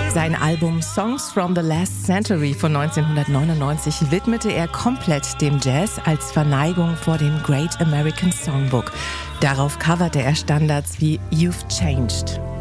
Sein Album Songs from the Last Century von 1999 widmete er komplett dem Jazz als Verneigung vor dem Great American Songbook. Darauf coverte er Standards wie You've Changed.